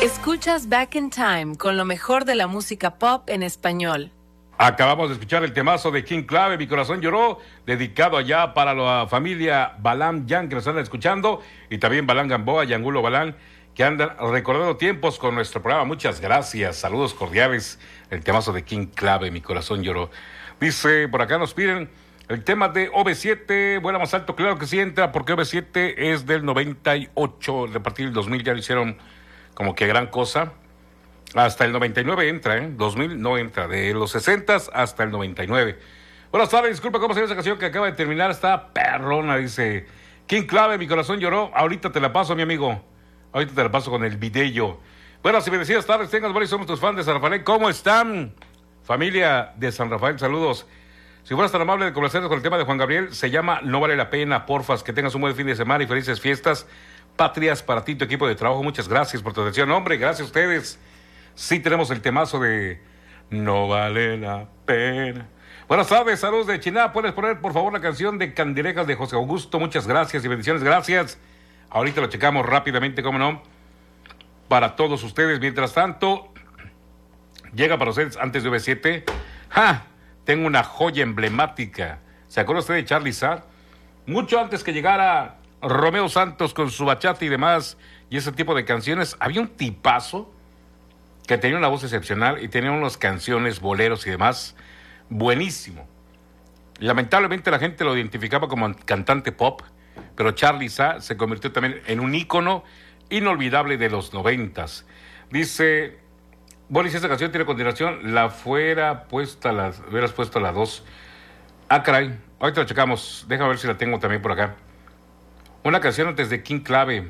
Escuchas Back in Time con lo mejor de la música pop en español. Acabamos de escuchar el temazo de King Clave, Mi Corazón Lloró, dedicado allá para la familia Balán Yan, que nos andan escuchando, y también Balán Gamboa y Angulo Balán, que andan recordando tiempos con nuestro programa. Muchas gracias, saludos cordiales. El temazo de King Clave, Mi Corazón Lloró. Dice, por acá nos piden el tema de OV7, vuela más alto, claro que sí entra, porque OV7 es del 98, de partir del 2000 ya lo hicieron como que gran cosa. Hasta el 99 entra, 2000 no entra, de los 60 hasta el 99. Buenas tardes, disculpa, ¿cómo se llama esa canción que acaba de terminar? Está perrona, dice King Clave, Mi Corazón Lloró. Ahorita te la paso, mi amigo. Ahorita te la paso con el video. Buenas y bendecidas tardes, tengas buenas, somos tus fans de San Rafael. ¿Cómo están? Familia de San Rafael, saludos. Si fueras tan amable de complacernos con el tema de Juan Gabriel, se llama No Vale la Pena, porfas, que tengas un buen fin de semana y felices fiestas patrias para ti y tu equipo de trabajo. Muchas gracias por tu atención. Hombre, gracias a ustedes. Sí tenemos el temazo de No Vale la Pena. Buenas tardes, saludos de Chiná. ¿Puedes poner, por favor, la canción de Candilejas de José Augusto? Muchas gracias y bendiciones, gracias. Ahorita lo checamos rápidamente, cómo no, para todos ustedes. Mientras tanto, llega para ustedes antes de V7. ¡Ja! Tengo una joya emblemática. ¿Se acuerda usted de Charly Sarr? Mucho antes que llegara Romeo Santos con su bachata y demás, y ese tipo de canciones, había un tipazo que tenía una voz excepcional y tenía unas canciones, boleros y demás, buenísimo. Lamentablemente la gente lo identificaba como cantante pop, pero Charly Sarr se convirtió también en un ícono inolvidable de los 90s. Dice, bueno, y si esta canción tiene continuación, la hubieras puesto a las 2. Ah, caray, ahorita lo checamos, déjame ver si la tengo también por acá. Una canción antes de King Clave.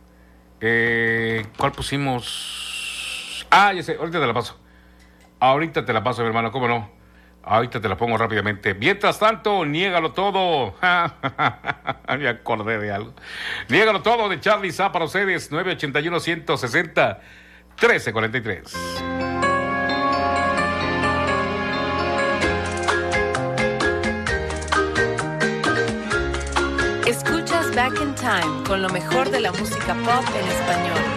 ¿Cuál pusimos? Ah, ya sé, ahorita te la paso. Ahorita te la paso, mi hermano, ¿cómo no? Ahorita te la pongo rápidamente. Mientras tanto, Niégalo Todo. Me acordé de algo. Niégalo Todo de Charly Sarr para ustedes. 981-160-1343. Escuchas Back in Time con lo mejor de la música pop en español.